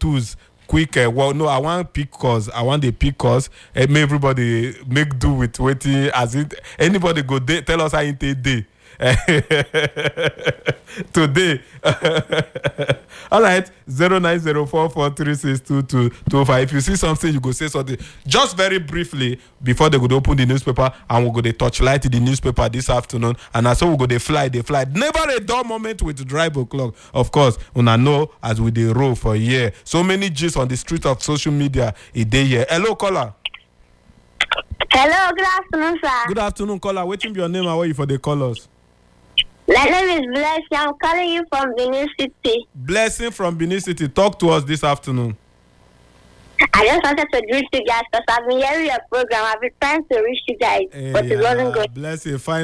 twos. Quick, well, no, I want pick calls. I want the pick calls. Make everybody make do with waiting. As it anybody go day, tell us how it day. Today. All right, 090443622225. If you see something, you go say something. Just very briefly before they go open the newspaper, and we go they touchlight the newspaper this afternoon, and as so we go they fly. Never a dull moment with Drive O'Clock. Of course, una know as we dey roll for a year. So many G's on the street of social media a day here. Hello, caller. Hello, good afternoon, sir. Good afternoon, caller. Waiting be your name and where you for the callers. My name is Blessing. I'm calling you from Benin City. Blessing from Benin City. Talk to us this afternoon. I just wanted to greet you guys because I've been hearing your program. I've been trying to reach you guys, but it wasn't good. Blessing, fine.